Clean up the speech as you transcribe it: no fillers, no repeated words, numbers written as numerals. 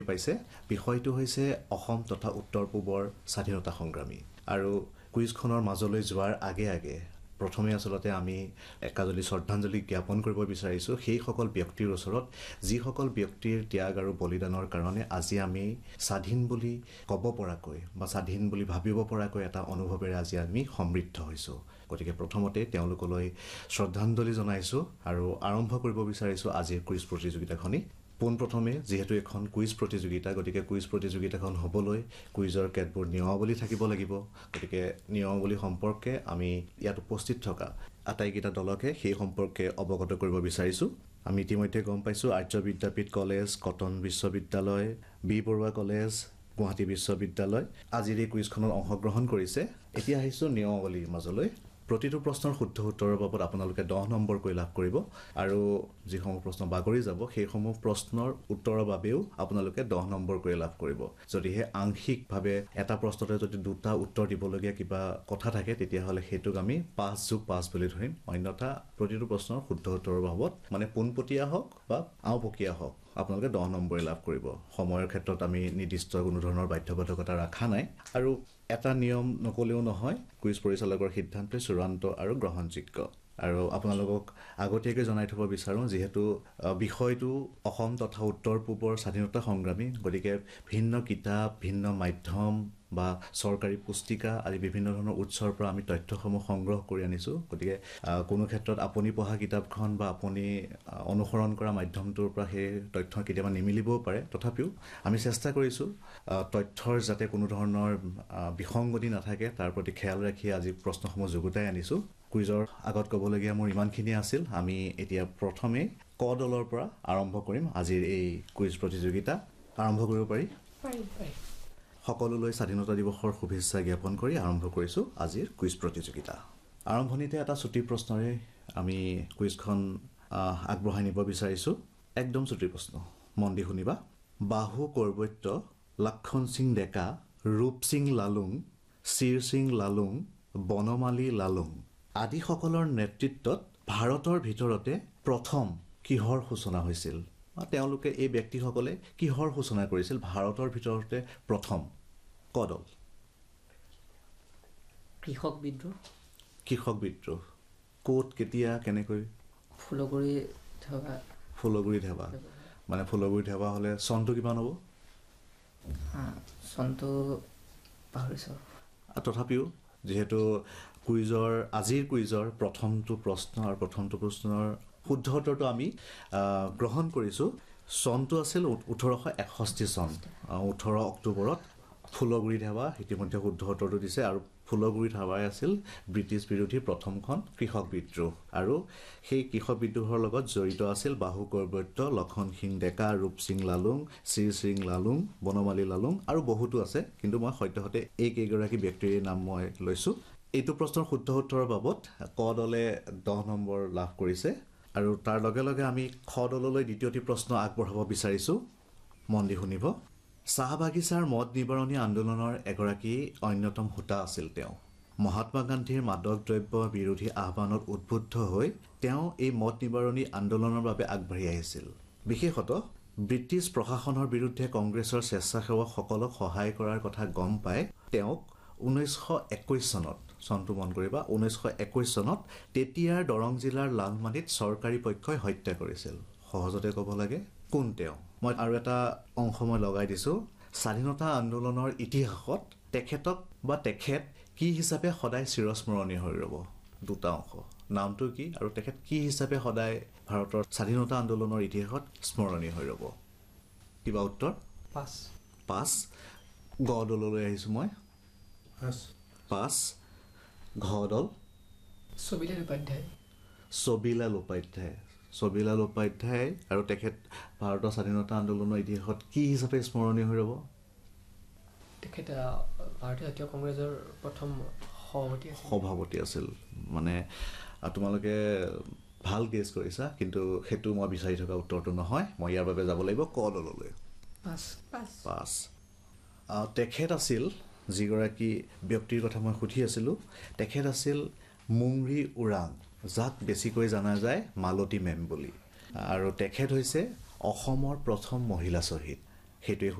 পাইছে বিষয়টো হৈছে অসম তথা উত্তৰ পূবৰ স্বাধীনতা সংগ্ৰামী আৰু কুইজখনৰ মাজলৈ যোৱাৰ আগে প্ৰথমে আসলতে আমি একাজলি শ্ৰদ্ধাঞ্জলি জ্ঞাপন কৰিব বিচাৰিছো সেই সকল ব্যক্তিৰ ওচৰত যিসকল ব্যক্তিৰ ত্যাগ আৰু বলিদানৰ কাৰণে আজি আমি স্বাধীন বুলি ক'ব পৰাকৈ বা স্বাধীন বুলি ভাবিব পৰাকৈ এটা অনুভৱেৰে আজি আমি সমৃদ্ধ হৈছো গতিকে প্ৰথমতে তেওঁলোকলৈ শ্ৰদ্ধাঞ্জলি জনাইছো আৰু আৰম্ভ কৰিব বিচাৰিছো আজিৰ কুইজ প্ৰতিযোগিতাখনি পোনপ্ৰথমে যেহেতু এখন কুইজ প্ৰতিযোগিতা গতিকে কুইজ প্ৰতিযোগিতাখন হ'বলৈ কুইজৰ কেতবোৰ নিয়মাৱলী থাকিব লাগিব গতিকে নিয়মাৱলী সম্পৰ্কে আমি ইয়াত উপস্থিত থকা আটাইকেইটা দলকে সেই সম্পৰ্কে অৱগত কৰিব বিচাৰিছো আমি ইতিমধ্যে গম পাইছো আৰ্য বিদ্যাপীঠ কলেজ কটন বিশ্ববিদ্যালয় বি বৰুৱা কলেজ গুৱাহাটী বিশ্ববিদ্যালয় আজিৰ এই কুইজখনত অংশগ্ৰহণ কৰিছে এতিয়া আহিছো নিয়মাৱলীৰ মাজলৈ প্ৰতিটো প্ৰশ্নৰ শুদ্ধ উত্তৰৰ বাবদ আপোনালোকে 10 নম্বৰ কৈ লাভ কৰিব আৰু যিসমূহ প্ৰশ্ন বাগৰি যাব সেইসমূহ প্ৰশ্নৰ উত্তৰৰ বাবেও আপোনালোকে 10 নম্বৰ কৈ লাভ কৰিব যদিহে আংশিকভাৱে এটা প্ৰশ্নতে যদি দুটা উত্তৰ দিবলগীয়া কিবা কথা থাকে তেতিয়া হলে হেতুক আমি 5+5 বুলি ধৰিম অন্যথা প্ৰতিটো প্ৰশ্নৰ শুদ্ধ উত্তৰৰ বাবদ মানে পোনপটীয়া হওক বা আওপকীয়া হওক আপোনালোকে 10 নম্বৰ লাভ কৰিব সময়ৰ ক্ষেত্ৰত আমি নিৰ্দিষ্ট কোনো ধৰণৰ বাধ্যবাধকতা ৰাখা নাই আৰু এটা নিয়ম নকলেও নহয় কুইজ পৰিচালকৰ সিদ্ধান্ত চূড়ান্ত আৰু গ্ৰহণযোগ্য আৰু আপোনালোকক আগতীয়াকৈ জনাই থব বিচাৰো যেহেতু বিষয়টো অসম তথা উত্তৰ পূবৰ স্বাধীনতা সংগ্ৰামী গতিকে ভিন্ন কিতাপ ভিন্ন মাধ্যম বা চৰকাৰী পুস্তিকা আদি বিভিন্ন ধৰণৰ উৎসৰ পৰা আমি তথ্যসমূহ সংগ্ৰহ কৰি আনিছো গতিকে কোনো ক্ষেত্ৰত আপুনি পঢ়া কিতাপখন বা আপুনি অনুসৰণ কৰা মাধ্যমটোৰ পৰা সেই তথ্য কেতিয়াবা নিমিলিবও পাৰে তথাপিও আমি চেষ্টা কৰিছো তথ্যৰ যাতে কোনো ধৰণৰ বিসংগতি নাথাকে তাৰ প্ৰতি খেয়াল ৰাখি আজি প্ৰশ্নসমূহ যুগুতাই আনিছো কুইজৰ আগত ক'বলগীয়া মোৰ ইমানখিনি আছিল আমি এতিয়া প্ৰথমে ক দলৰ পৰা আৰম্ভ কৰিম আজিৰ এই কুইজ প্ৰতিযোগিতা আৰম্ভ কৰিব পাৰি সকলোলৈ স্বাধীনতা দিৱসৰ শুভেচ্ছা জ্ঞাপন কৰি আৰম্ভ কৰিছো আজিৰ কুইজ প্ৰতিযোগিতা আৰম্ভণিতে এটা ছুটি প্ৰশ্নৰে আমি কুইজখন আগবঢ়াই নিব বিচাৰিছো একদম ছুটি প্ৰশ্ন মন দি শুনিবা বাহু কৰবৈত্য লক্ষণ সিং ডেকা ৰূপ সিং লালুং চিৰ সিং লালুং বনমালী লালুং আদি সকলৰ নেতৃত্বত ভাৰতৰ ভিতৰতে প্ৰথম কিহৰ সূচনা হৈছিল তেওঁলোকে এই ব্যক্তিসকলে কিহৰ সূচনা কৰিছিল ভাৰতৰ ভিতৰতে প্ৰথম কদল কৃষক বিদ্ৰোহ কোট কেতিয়া কেনেকৈ ফুলগুৰি ধাবা মানে ফুলগুৰি ধাবা হলে চনটো কিমান হ'ব চনটো পাহৰিছো তথাপিও যেহেতু আজিৰ কুইজৰ প্ৰথমটো প্ৰশ্ন আৰু প্ৰথমটো প্ৰশ্নৰ শুদ্ধ উত্তৰটো আমি গ্ৰহণ কৰিছো চনটো আছিল 1861 চন 18 অক্টোবৰত ফুলগুৰি ধাবা ইতিমধ্যে শুদ্ধ উত্তৰটো দিছে আৰু ফুলগুৰি ধাবাই আছিল ব্ৰিটিছ বিৰোধী প্ৰথমখন কৃষক বিদ্ৰোহ আৰু সেই কৃষক বিদ্ৰোহৰ লগত জড়িত আছিল বাহু কৰবৈত্য লক্ষণ সিং ডেকা ৰূপ সিং লালুং চিৰ সিং লালুং বনমালী লালুং আৰু বহুতো আছে কিন্তু মই সত্যহতে এই কেইগৰাকী ব্যক্তিৰ নাম মই লৈছো এইটো প্ৰশ্নৰ শুদ্ধ উত্তৰৰ বাবদ ক দলে 10 নম্বৰ লাভ কৰিছে আৰু তাৰ লগে লগে আমি খ দললৈ দ্বিতীয়টি প্ৰশ্ন আগবঢ়াব বিচাৰিছো মন দি শুনিব চাহ বাগিচাৰ মদ নিবাৰণী আন্দোলনৰ এগৰাকী অন্যতম হোতা আছিল তেওঁ মহাত্মা গান্ধীৰ মাদক দ্ৰব্য বিৰোধী আহ্বানত উদ্বুদ্ধ হৈ তেওঁ এই মদ নিবাৰণী আন্দোলনৰ বাবে আগবাঢ়ি আহিছিল বিশেষতঃ ব্ৰিটিছ প্ৰশাসনৰ বিৰুদ্ধে কংগ্ৰেছৰ স্বেচ্ছাসেৱকসকলক সহায় কৰাৰ কথা গম পাই তেওঁক 1921 চনত চনটো মন কৰিবা 1921 চনত তেতিয়াৰ দৰং জিলাৰ লালমাটিত চৰকাৰী পক্ষই হত্যা কৰিছিল সহজতে ক'ব লাগে কোন তেওঁ মই আৰু এটা অংশ মই লগাই দিছো স্বাধীনতা আন্দোলনৰ ইতিহাসত তেখেত কি হিচাপে সদায় চিৰস্মৰণীয় হৈ ৰব দুটা অংশ নামটো কি আৰু তেখেত কি হিচাপে সদায় ভাৰতৰ স্বাধীনতা আন্দোলনৰ ইতিহাসত স্মৰণীয় হৈ ৰব কিবা উত্তৰ পাঁচ গ দললৈ আহিছো মই পাঁচ ঘ দল ছবিলাল উপাধ্যায় আৰু তেখেত ভাৰতৰ স্বাধীনতা আন্দোলনৰ ইতিহাসত কি হিচাপে স্মৰণীয় হৈ ৰব তেখেত ভাৰতীয় জাতীয় কংগ্ৰেছৰ প্ৰথম সভাপতি আছিল মানে তোমালোকে ভাল গেছ কৰিছা কিন্তু হেতু মই বিচাৰি থকা উত্তৰটো নহয় মই ইয়াৰ বাবে যাব লাগিব ক দললৈ পাঁচ তেখেত আছিল যিগৰাকী ব্যক্তিৰ কথা মই সুধি আছিলো তেখেত আছিল মুংৰি ওৰাং যাক বেছিকৈ জানা যায় মালতী মেম বুলি আৰু তেখেত হৈছে অসমৰ প্ৰথম মহিলা শ্বহীদ সেইটোৱে